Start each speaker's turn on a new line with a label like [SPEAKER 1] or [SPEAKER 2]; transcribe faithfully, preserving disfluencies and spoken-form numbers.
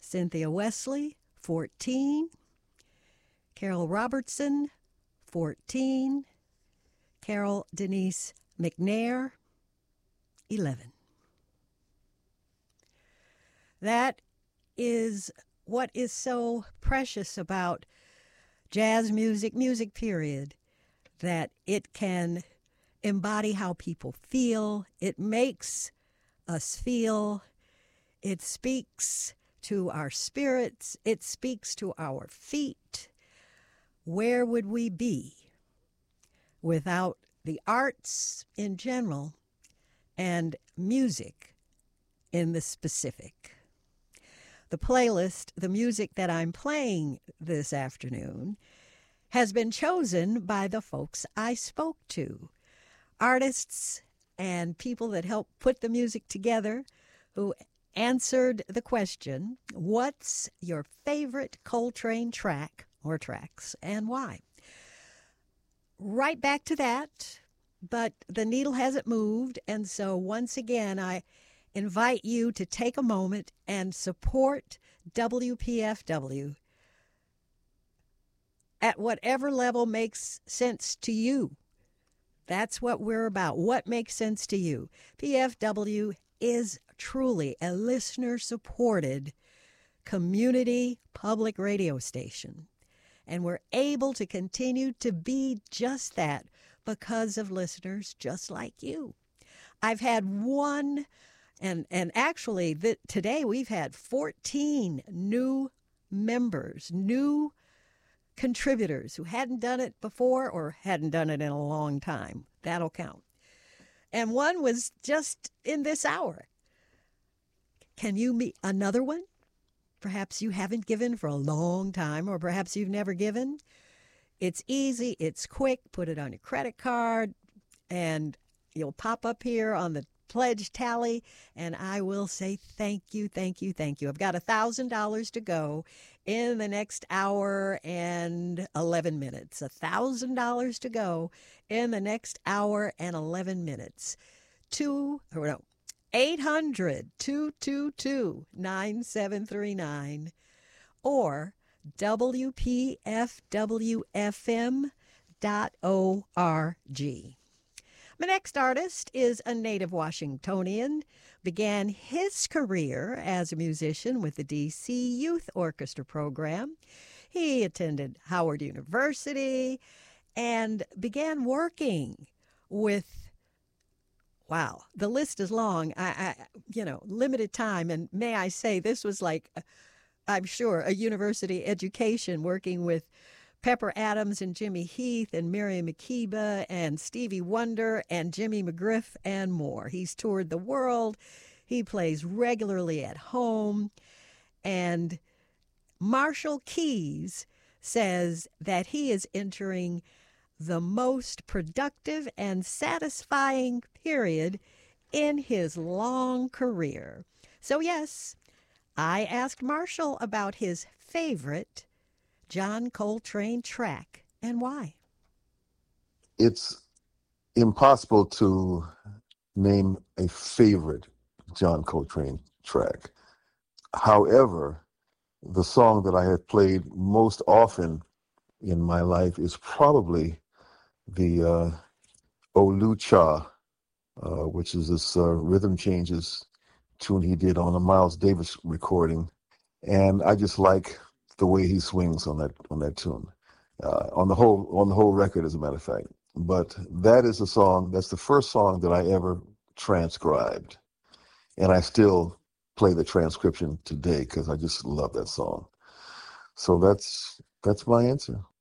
[SPEAKER 1] Cynthia Wesley, fourteen. Carol Robertson, fourteen. Carol Denise McNair, eleven. That is what is so precious about jazz music, music period, that it can embody how people feel. It makes us feel. It speaks to our spirits. It speaks to our feet. Where would we be without the arts in general and music in the specific? The playlist, the music that I'm playing this afternoon, has been chosen by the folks I spoke to, artists and people that helped put the music together, who answered the question, what's your favorite Coltrane track or tracks and why? Right back to that, but the needle hasn't moved, and so once again, I invite you to take a moment and support W P F W at whatever level makes sense to you. That's what we're about. What makes sense to you? P F W is truly a listener-supported community public radio station, and we're able to continue to be just that because of listeners just like you. I've had one, and and actually the, today we've had fourteen new members, new contributors who hadn't done it before or hadn't done it in a long time. That'll count. And one was just in this hour. Can you meet another one? Perhaps you haven't given for a long time, or perhaps you've never given. It's easy, it's quick. Put it on your credit card, and you'll pop up here on the pledge tally, and I will say thank you, thank you, thank you. I've got one thousand dollars to go in the next hour and eleven minutes. one thousand dollars to go in the next hour and eleven minutes. Two, or no, eight hundred, two two two, nine seven three nine or W P F W F M dot org. My next artist is a native Washingtonian, began his career as a musician with the D C Youth Orchestra program. He attended Howard University and began working with, wow, the list is long. I, I you know, limited time. And may I say, this was like, I'm sure, a university education, working with Pepper Adams and Jimmy Heath and Miriam Makeba and Stevie Wonder and Jimmy McGriff and more. He's toured the world. He plays regularly at home. And Marshall Keys says that he is entering the most productive and satisfying period in his long career. So yes, I asked Marshall about his favorite John Coltrane track and why.
[SPEAKER 2] It's impossible to name a favorite John Coltrane track. However, the song that I have played most often in my life is probably the uh, Olu Cha, uh, which is this uh, rhythm changes tune he did on a Miles Davis recording. And I just like the way he swings on that on that tune, uh, on the whole on the whole record, as a matter of fact. But that is a song. That's the first song that I ever transcribed, and I still play the transcription today because I just love that song. So that's that's my answer.